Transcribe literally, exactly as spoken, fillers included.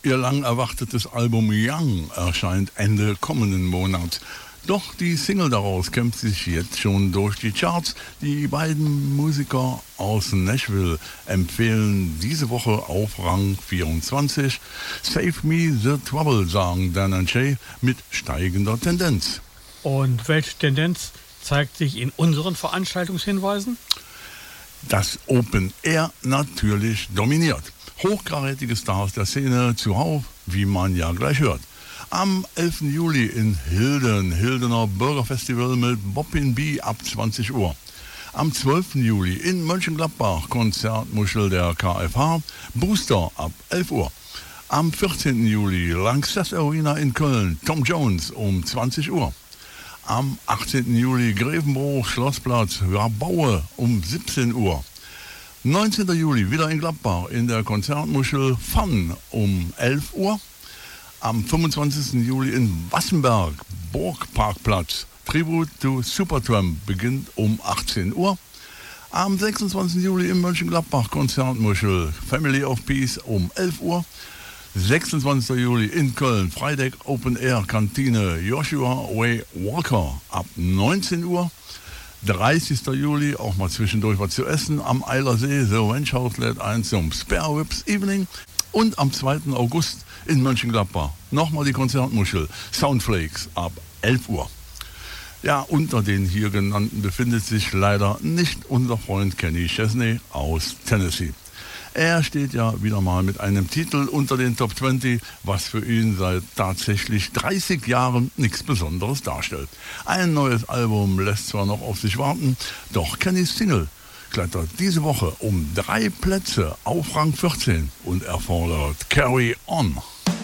Ihr lang erwartetes Album Young erscheint Ende kommenden Monat. Doch die Single daraus kämpft sich jetzt schon durch die Charts. Die beiden Musiker aus Nashville empfehlen diese Woche auf Rang vierundzwanzig. Save Me the Trouble, sagen Dan und Shay, mit steigender Tendenz. Und welche Tendenz zeigt sich in unseren Veranstaltungshinweisen? Das Open Air natürlich dominiert. Hochkarätige Stars der Szene zuhauf, wie man ja gleich hört. Am elften Juli in Hilden, Hildener Bürgerfestival mit Bobbin B ab zwanzig Uhr. Am zwölften Juli in Mönchengladbach Konzertmuschel der K F H, Booster ab elf Uhr. Am vierzehnten Juli Lanxess Arena in Köln, Tom Jones um zwanzig Uhr. Am achtzehnten Juli Grevenbruch Schlossplatz, Rabaue um siebzehn Uhr. neunzehnten Juli wieder in Gladbach in der Konzertmuschel Fun um elf Uhr. Am fünfundzwanzigsten Juli in Wassenberg, Burgparkplatz, Tribute to Supertramp beginnt um achtzehn Uhr. Am sechsundzwanzigsten Juli in Mönchengladbach Konzertmuschel Family of Peace um elf Uhr. sechsundzwanzigsten Juli in Köln Freideck Open Air Kantine Joshua Way Walker ab neunzehn Uhr. dreißigsten Juli auch mal zwischendurch was zu essen am Eilersee, The Ranch House lädt ein zum Spare Ribs Evening. Und am zweiten August in Mönchengladbach nochmal die Konzertmuschel Soundflakes ab elf Uhr. Ja, unter den hier genannten befindet sich leider nicht unser Freund Kenny Chesney aus Tennessee. Er steht ja wieder mal mit einem Titel unter den Top zwanzig, was für ihn seit tatsächlich dreißig Jahren nichts Besonderes darstellt. Ein neues Album lässt zwar noch auf sich warten, doch Kennys Single klettert diese Woche um drei Plätze auf Rang vierzehn und erfordert Carry On.